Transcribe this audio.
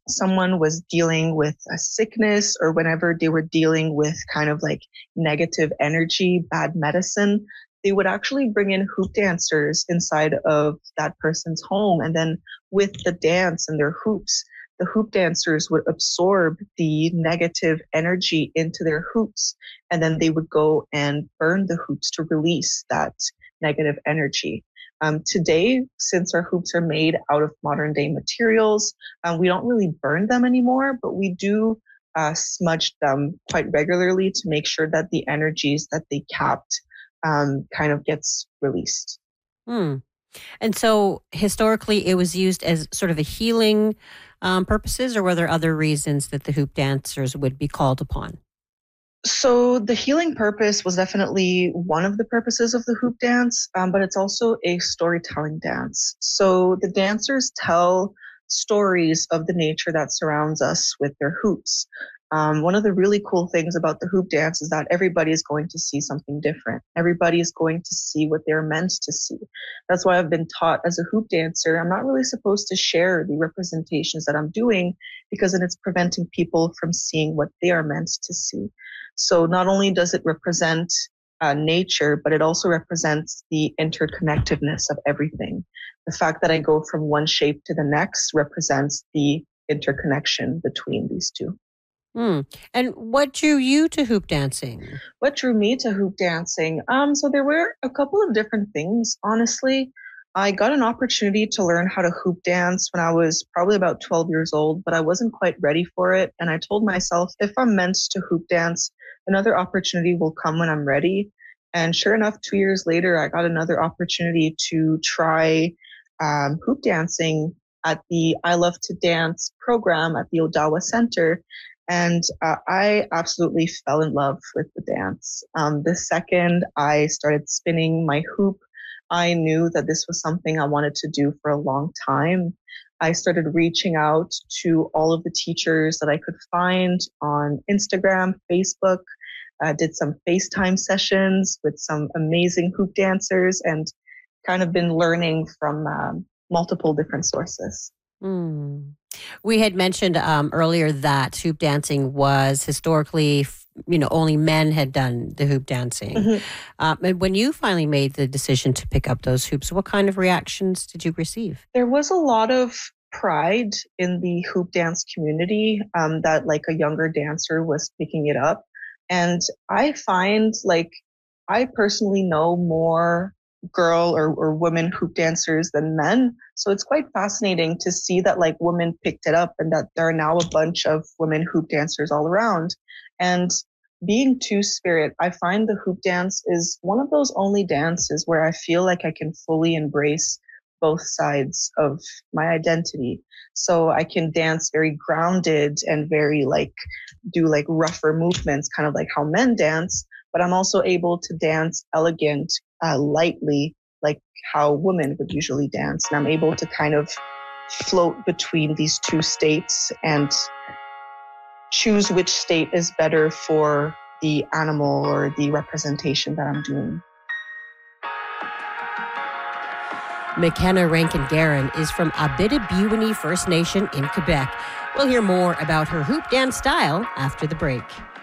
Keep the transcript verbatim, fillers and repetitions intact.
someone was dealing with a sickness or whenever they were dealing with kind of like negative energy, bad medicine, they would actually bring in hoop dancers inside of that person's home. And then with the dance and their hoops, the hoop dancers would absorb the negative energy into their hoops. And then they would go and burn the hoops to release that negative energy. Um, today, since our hoops are made out of modern day materials, um, we don't really burn them anymore, but we do uh, smudge them quite regularly to make sure that the energies that they capped um, kind of gets released. Hmm. And so historically, it was used as sort of a healing um, purposes, or were there other reasons that the hoop dancers would be called upon? So the healing purpose was definitely one of the purposes of the hoop dance, um, but it's also a storytelling dance. So the dancers tell stories of the nature that surrounds us with their hoops. Um, one of the really cool things about the hoop dance is that everybody is going to see something different. Everybody is going to see what they're meant to see. That's why I've been taught as a hoop dancer, I'm not really supposed to share the representations that I'm doing because then it's preventing people from seeing what they are meant to see. So not only does it represent uh, nature, but it also represents the interconnectedness of everything. The fact that I go from one shape to the next represents the interconnection between these two. Hmm. And what drew you to hoop dancing? What drew me to hoop dancing? Um, so there were a couple of different things, honestly. I got an opportunity to learn how to hoop dance when I was probably about twelve years old, but I wasn't quite ready for it. And I told myself, if I'm meant to hoop dance, another opportunity will come when I'm ready. And sure enough, two years later, I got another opportunity to try um, hoop dancing at the I Love to Dance program at the Odawa Center. And uh, I absolutely fell in love with the dance. Um, the second I started spinning my hoop, I knew that this was something I wanted to do for a long time. I started reaching out to all of the teachers that I could find on Instagram, Facebook, uh, did some FaceTime sessions with some amazing hoop dancers and kind of been learning from um, multiple different sources. Hmm. We had mentioned um, earlier that hoop dancing was historically, f- you know, only men had done the hoop dancing. Mhm. Um, and when you finally made the decision to pick up those hoops, what kind of reactions did you receive? There was a lot of pride in the hoop dance community um, that like a younger dancer was picking it up. And I find like I personally know more girl or, or women hoop dancers than men. So it's quite fascinating to see that like women picked it up and that there are now a bunch of women hoop dancers all around. And being two spirit, I find the hoop dance is one of those only dances where I feel like I can fully embrace both sides of my identity. So I can dance very grounded and very like do like rougher movements, kind of like how men dance, but I'm also able to dance elegant, uh, lightly, like how women would usually dance. And I'm able to kind of float between these two states and choose which state is better for the animal or the representation that I'm doing. McKenna Rankin Guerin is from Abitibiwini First Nation in Quebec. We'll hear more about her hoop dance style after the break.